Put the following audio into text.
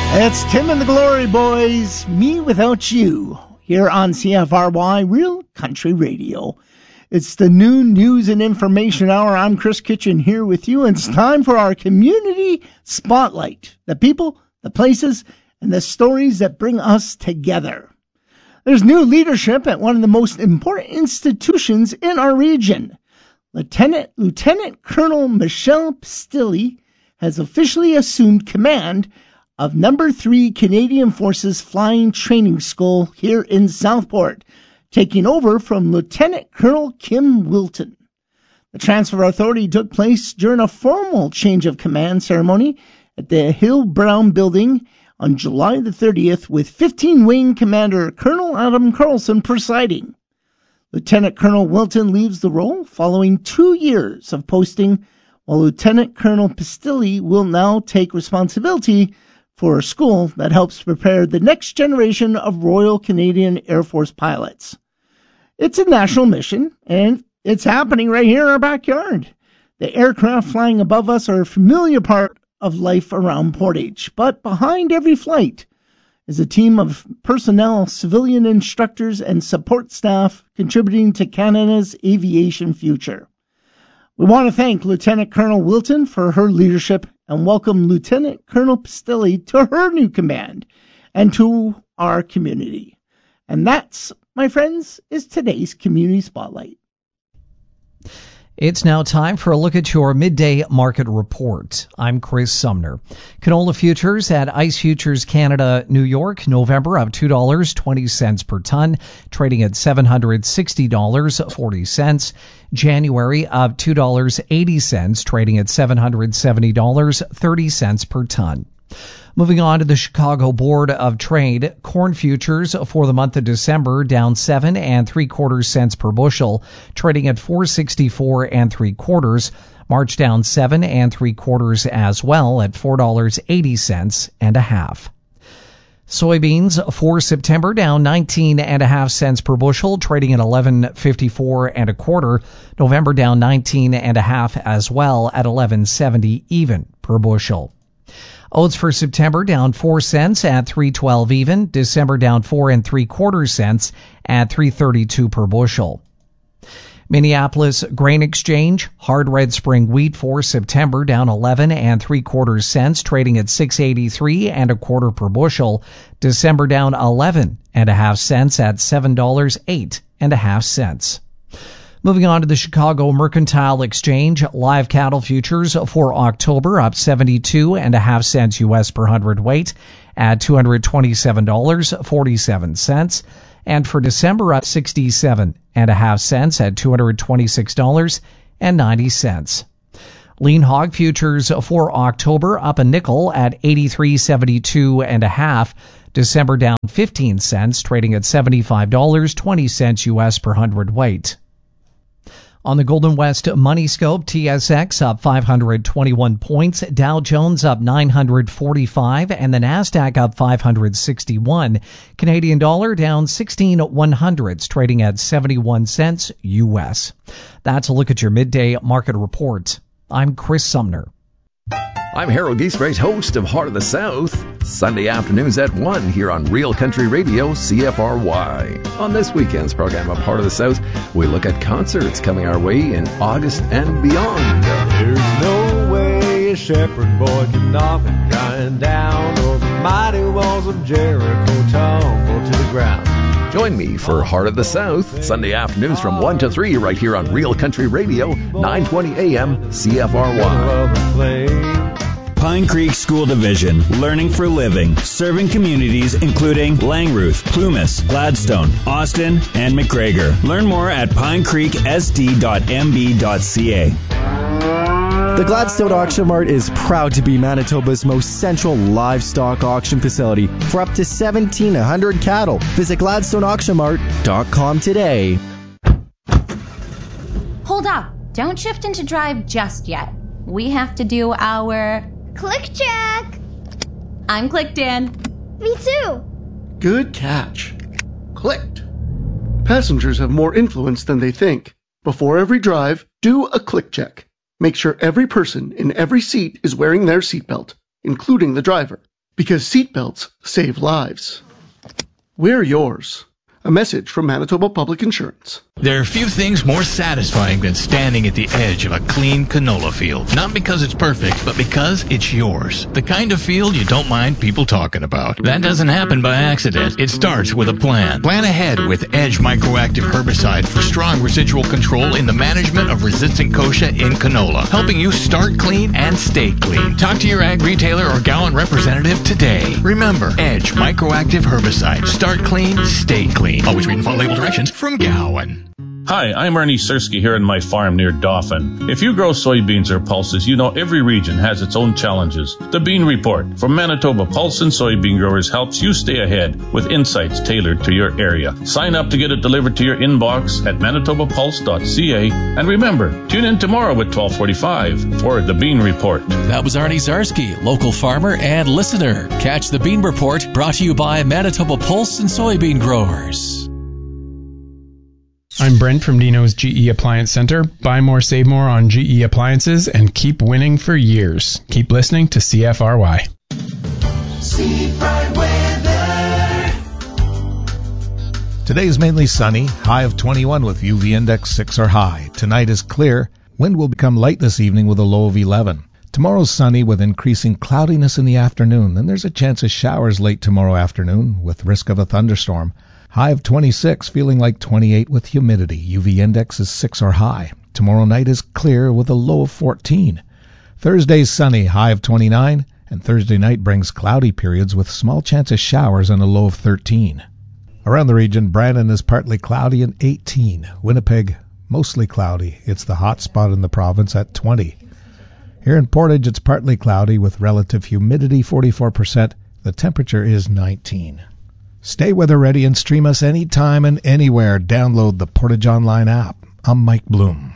It's Tim and the Glory Boys, Me Without You, here on CFRY Real Country Radio. It's the noon news and information hour. I'm Chris Kitchen here with you, and it's time for our Community Spotlight. The people, the places, and the stories that bring us together. There's new leadership at one of the most important institutions in our region. Lieutenant Colonel Michelle Pistilli has officially assumed command of No. 3 Canadian Forces Flying Training School here in Southport, taking over from Lieutenant Colonel Kim Wilton. The transfer authority took place during a formal change of command ceremony at the Hill Brown Building on July the 30th, with 15 Wing Commander Colonel Adam Carlson presiding. Lieutenant Colonel Wilton leaves the role following 2 years of posting, while Lieutenant Colonel Pistilli will now take responsibility for a school that helps prepare the next generation of Royal Canadian Air Force pilots. It's a national mission, and it's happening right here in our backyard. The aircraft flying above us are a familiar part of life around Portage, but behind every flight is a team of personnel, civilian instructors, and support staff contributing to Canada's aviation future. We want to thank Lieutenant Colonel Wilton for her leadership and welcome Lieutenant Colonel Pistilli to her new command and to our community. And that's, my friends, is today's Community Spotlight. It's now time for a look at your midday market report. I'm Chris Sumner. Canola futures at Ice Futures Canada, New York, November up $2.20 per ton, trading at $760.40. January up $2.80, trading at $770.30 per ton. Moving on to the Chicago Board of Trade, corn futures for the month of December down 7 3/4 cents per bushel, trading at $4.64 3/4. March down 7 3/4 as well at $4.80 and a half. Soybeans for September down 19.5 cents per bushel, trading at $11.54 1/4. November down 19.5 as well at $11.70 even per bushel. Oats for September down 4 cents at $3.12 even. December down 4 3/4 cents at $3.32 per bushel. Minneapolis Grain Exchange, hard red spring wheat for September down 11 3/4 cents, trading at $6.83 1/4 per bushel. December down 11.5 cents at $7.08 1/2. Moving on to the Chicago Mercantile Exchange, live cattle futures for October up 72.5 cents U.S. per hundredweight at $227.47. And for December up 67.5 cents at $226.90. Lean hog futures for October up a nickel at 83.72.5. December down 15 cents, trading at $75.20 U.S. per hundredweight. On the Golden West Money Scope, TSX up 521 points, Dow Jones up 945, and the Nasdaq up 561. Canadian dollar down 16/100, trading at 71 cents U.S. That's a look at your midday market report. I'm Chris Sumner. I'm Harold Giesbrecht, host of Heart of the South, Sunday afternoons at 1 here on Real Country Radio, CFRY. On this weekend's program of Heart of the South, we look at concerts coming our way in August and beyond. There's no way a shepherd boy can knock a giant down, or the mighty walls of Jericho tumble to the ground. Join me for Heart of the South, Sunday afternoons from 1 to 3 right here on Real Country Radio, 920 AM, CFRY. Pine Creek School Division, learning for living, serving communities including Langruth, Plumas, Gladstone, Austin, and McGregor. Learn more at pinecreeksd.mb.ca. The Gladstone Auction Mart is proud to be Manitoba's most central livestock auction facility for up to 1,700 cattle. Visit GladstoneAuctionMart.com today. Hold up. Don't shift into drive just yet. We have to do our click check. I'm clicked in. Me too. Good catch. Clicked. Passengers have more influence than they think. Before every drive, do a click check. Make sure every person in every seat is wearing their seatbelt, including the driver. because seatbelts save lives. Wear yours. A message from Manitoba Public Insurance. There are few things more satisfying than standing at the edge of a clean canola field. Not because it's perfect, but because it's yours. The kind of field you don't mind people talking about. That doesn't happen by accident. It starts with a plan. Plan ahead with Edge Microactive Herbicide for strong residual control in the management of resistant kochia in canola, helping you start clean and stay clean. Talk to your ag retailer or Gowan representative today. Remember, Edge Microactive Herbicide. Start clean, stay clean. Always read and follow label directions from Gowan. Hi, I'm Ernie Sersky here on my farm near Dauphin. If you grow soybeans or pulses, you know every region has its own challenges. The Bean Report from Manitoba Pulse and Soybean Growers helps you stay ahead with insights tailored to your area. Sign up to get it delivered to your inbox at manitobapulse.ca. And remember, tune in tomorrow at 12:45 for The Bean Report. That was Arnie Zarsky, local farmer and listener. Catch The Bean Report, brought to you by Manitoba Pulse and Soybean Growers. I'm Brent from Dino's GE Appliance Center. Buy more, save more on GE appliances and keep winning for years. Keep listening to CFRY. Seafront weather. Today is mainly sunny, high of 21 with UV index 6 or high. Tonight is clear. Wind will become light this evening with a low of 11. Tomorrow's sunny with increasing cloudiness in the afternoon. Then there's a chance of showers late tomorrow afternoon with risk of a thunderstorm. High of 26, feeling like 28 with humidity. UV index is 6 or high. Tomorrow night is clear with a low of 14. Thursday's sunny, high of 29, and Thursday night brings cloudy periods with small chance of showers and a low of 13. Around the region, Brandon is partly cloudy and 18. Winnipeg, mostly cloudy. It's the hot spot in the province at 20. Here in Portage, it's partly cloudy with relative humidity 44%. The temperature is 19. Stay weather ready and stream us anytime and anywhere. Download the Portage Online app. I'm Mike Bloom.